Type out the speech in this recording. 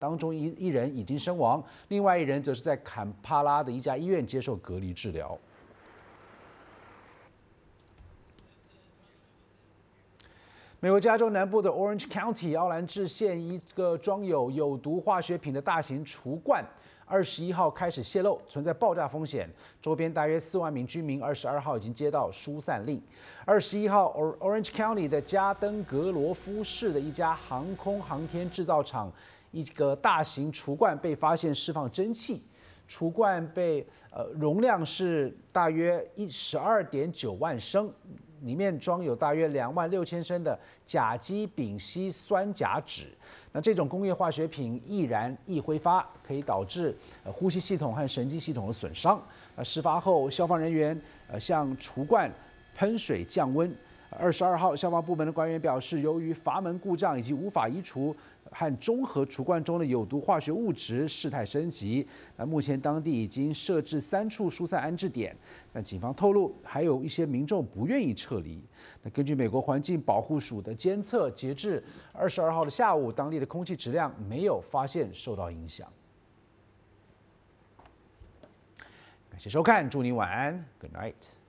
当中一人已经身亡，另外一人则是在坎帕拉的一家医院接受隔离治疗。美国加州南部的 Orange County 奥兰治县一个装有毒化学品的大型厨罐，21号开始泄漏，存在爆炸风险。周边大约4万名居民22号已经接到疏散令。21号 ，Orange County 的加登格罗夫市的一家航空航天制造厂，一个大型厨罐被发现释放蒸汽。厨罐容量是大约12.9万升。里面装有大约26000升的甲基丙烯酸甲酯。那这种工业化学品易燃易挥发，可以导致呼吸系统和神经系统的损伤。事发后，消防人员向厨罐喷水降温。22号，消防部门的官员表示，由于阀门故障以及无法移除和中和厨罐中的有毒化学物质，事态升级。那目前当地已经设置3处疏散安置点，但警方透露，还有一些民众不愿意撤离。那根据美国环境保护署的监测，截至22号的下午，当地的空气质量没有发现受到影响。感谢收看，祝你晚安 ，Good night。